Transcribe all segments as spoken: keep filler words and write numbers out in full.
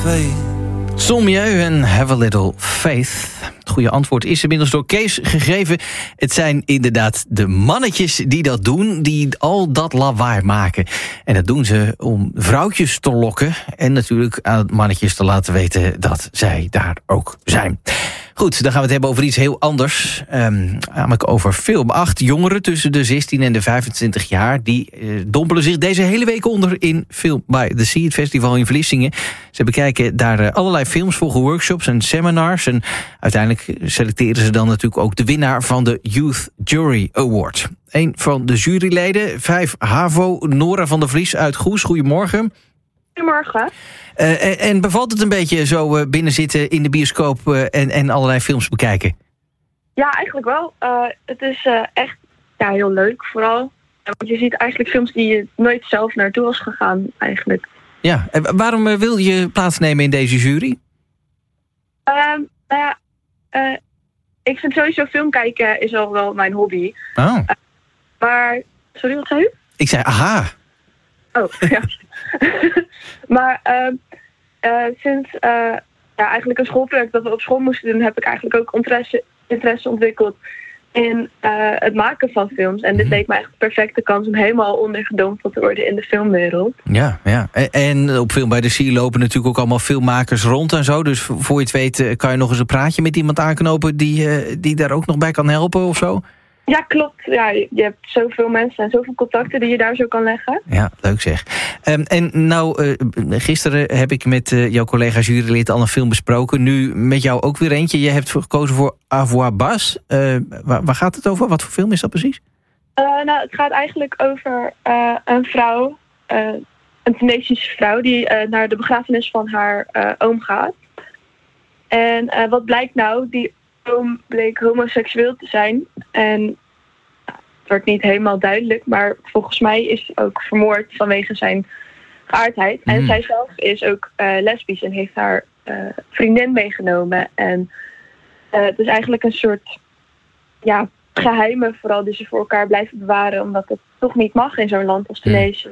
faith. Sommieu en Have a Little Faith. Het goede antwoord is inmiddels door Kees gegeven. Het zijn inderdaad de mannetjes die dat doen, die al dat lawaai maken. En dat doen ze om vrouwtjes te lokken en natuurlijk aan mannetjes te laten weten dat zij daar ook zijn. Goed, dan gaan we het hebben over iets heel anders. Um, namelijk over film. Acht jongeren tussen de zestien en de vijfentwintig jaar... die uh, dompelen zich deze hele week onder in Film by the Sea... het festival in Vlissingen. Ze bekijken daar uh, allerlei films, volgen workshops en seminars... en uiteindelijk selecteren ze dan natuurlijk ook de winnaar... van de Youth Jury Award. Een van de juryleden, vijf HAVO, Nora van der Vlies uit Goes. Goedemorgen. Goedemorgen. Uh, en, en bevalt het een beetje zo uh, binnenzitten in de bioscoop uh, en, en allerlei films bekijken? Ja, eigenlijk wel. Uh, het is uh, echt ja, heel leuk vooral. Want je ziet eigenlijk films die je nooit zelf naartoe was gegaan eigenlijk. Ja, en waarom uh, wil je plaatsnemen in deze jury? Uh, nou ja, uh, ik vind sowieso film kijken is al wel mijn hobby. Oh. Uh, maar, sorry, wat zei u? Ik zei, aha. Oh, ja. maar uh, uh, sinds uh, ja, eigenlijk een schoolproject dat we op school moesten doen... heb ik eigenlijk ook interesse, interesse ontwikkeld in uh, het maken van films. En dit leek me echt de perfecte kans om helemaal ondergedompeld te worden in de filmwereld. Ja, ja. En, en op Film by the Sea lopen natuurlijk ook allemaal filmmakers rond en zo. Dus voor je het weet kan je nog eens een praatje met iemand aanknopen... die, uh, die daar ook nog bij kan helpen of zo? Ja, klopt. Ja, je hebt zoveel mensen en zoveel contacten die je daar zo kan leggen. Ja, leuk zeg. Um, en nou, uh, gisteren heb ik met uh, jouw collega jurylid al een film besproken. Nu met jou ook weer eentje. Je hebt gekozen voor À Voix Basse. Uh, waar, waar gaat het over? Wat voor film is dat precies? Uh, nou, het gaat eigenlijk over uh, een vrouw, uh, een Tunesische vrouw... die uh, naar de begrafenis van haar uh, oom gaat. En uh, wat blijkt nou? Die oom bleek homoseksueel te zijn. En nou, het wordt niet helemaal duidelijk, maar volgens mij is hij ook vermoord vanwege zijn geaardheid. Mm. En zij zelf is ook uh, lesbisch en heeft haar uh, vriendin meegenomen. En uh, het is eigenlijk een soort ja, geheimen vooral die ze voor elkaar blijven bewaren, omdat het toch niet mag in zo'n land als Tunesië.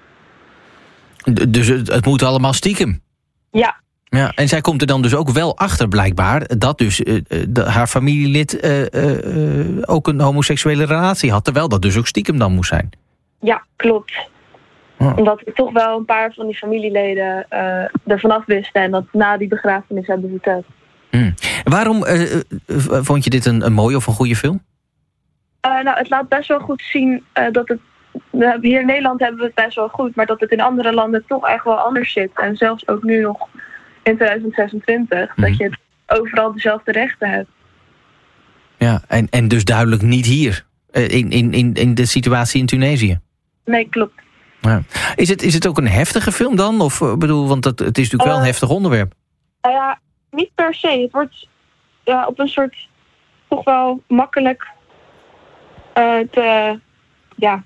Mm. Dus het, het moet allemaal stiekem? Ja. Ja, en zij komt er dan dus ook wel achter blijkbaar... dat dus uh, de, haar familielid uh, uh, ook een homoseksuele relatie had... terwijl dat dus ook stiekem dan moest zijn. Ja, klopt. Oh. Omdat er toch wel een paar van die familieleden uh, er vanaf wisten... en dat na die begrafenis hebben verteld. Hmm. Waarom uh, uh, vond je dit een, een mooie of een goede film? Uh, nou, het laat best wel goed zien uh, dat het... Hier in Nederland hebben we het best wel goed... maar dat het in andere landen toch echt wel anders zit. En zelfs ook nu nog... in tweeduizend zesentwintig, mm-hmm. dat je het overal dezelfde rechten hebt. Ja, en, en dus duidelijk niet hier, in, in, in, in de situatie in Tunesië. Nee, klopt. Ja. Is, het, is het ook een heftige film dan? Of bedoel, want het, het is natuurlijk uh, wel een heftig onderwerp. Nou uh, ja, niet per se. Het wordt ja, op een soort toch wel makkelijk uh, te... Ja.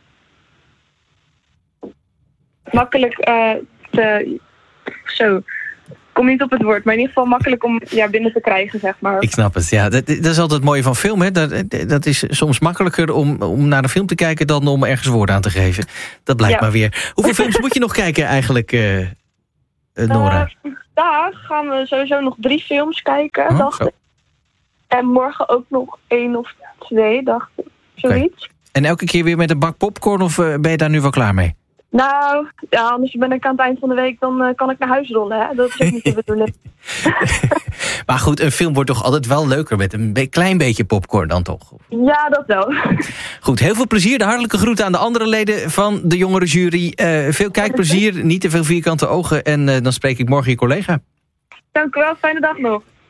Makkelijk uh, te... Zo... kom niet op het woord, maar in ieder geval makkelijk om ja, binnen te krijgen, zeg maar. Ik snap het, ja. Dat, dat is altijd het mooie van film, hè. Dat, dat is soms makkelijker om, om naar een film te kijken... dan om ergens woord aan te geven. Dat blijkt ja. maar weer. Hoeveel films moet je nog kijken eigenlijk, uh, uh, Nora? Uh, vandaag gaan we sowieso nog drie films kijken, oh, dacht ik. En morgen ook nog één of twee, dacht ik. Zoiets. Okay. En elke keer weer met een bak popcorn of uh, ben je daar nu wel klaar mee? Nou, ja, anders ben ik aan het eind van de week... dan uh, kan ik naar huis rollen, hè. Dat is ook niet te bedoelen. Maar goed, een film wordt toch altijd wel leuker... met een be- klein beetje popcorn dan toch? Ja, dat wel. Goed, heel veel plezier. De hartelijke groeten aan de andere leden van de jongere jury. Uh, veel kijkplezier, niet te veel vierkante ogen... en uh, dan spreek ik morgen je collega. Dank u wel, fijne dag nog.